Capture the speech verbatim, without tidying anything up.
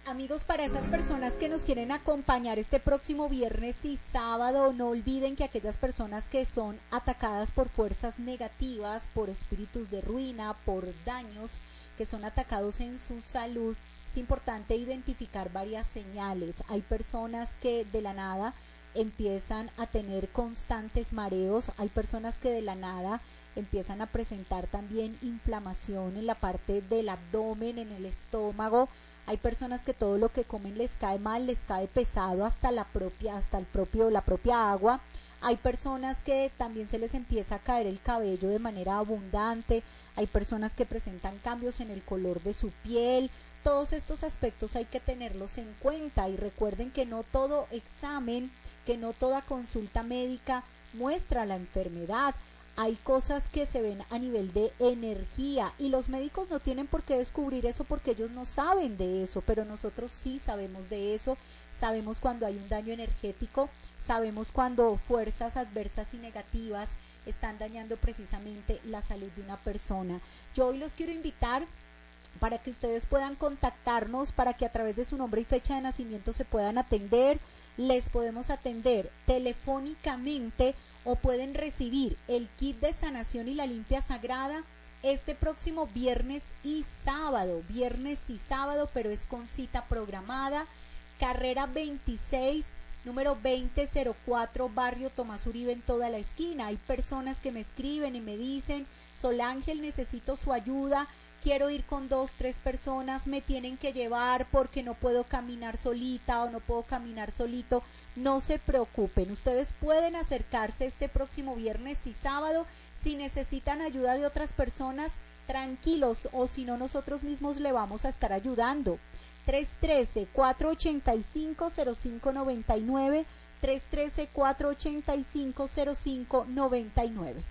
Amigos, para esas personas que nos quieren acompañar este próximo viernes y sábado, no olviden que aquellas personas que son atacadas por fuerzas negativas, por espíritus de ruina, por daños, que son atacados en su salud, es importante identificar varias señales. Hay personas que de la nada empiezan a tener constantes mareos, hay personas que de la nada empiezan a presentar también inflamación en la parte del abdomen, en el estómago. Hay personas que todo lo que comen les cae mal, les cae pesado hasta la propia, hasta el propio, la propia agua. Hay personas que también se les empieza a caer el cabello de manera abundante. Hay personas que presentan cambios en el color de su piel. Todos estos aspectos hay que tenerlos en cuenta y recuerden que no todo examen, que no toda consulta médica muestra la enfermedad. Hay cosas que se ven a nivel de energía y los médicos no tienen por qué descubrir eso porque ellos no saben de eso, pero nosotros sí sabemos de eso, sabemos cuando hay un daño energético, sabemos cuando fuerzas adversas y negativas están dañando precisamente la salud de una persona. Yo hoy los quiero invitar para que ustedes puedan contactarnos, para que a través de su nombre y fecha de nacimiento se puedan atender. Les podemos atender telefónicamente o pueden recibir el kit de sanación y la limpia sagrada este próximo viernes y sábado, viernes y sábado, pero es con cita programada, carrera veintiséis, número veinte cero cuatro, barrio Tomás Uribe, en toda la esquina. Hay personas que me escriben y me dicen: Sol Ángel, necesito su ayuda, quiero ir con dos, tres personas, me tienen que llevar porque no puedo caminar solita o no puedo caminar solito. No se preocupen, ustedes pueden acercarse este próximo viernes y sábado. Si necesitan ayuda de otras personas, tranquilos, o si no, nosotros mismos le vamos a estar ayudando. tres uno tres, cuatro ocho cinco, cero cinco nueve nueve, tres uno tres, cuatro ocho cinco, cero cinco nueve nueve.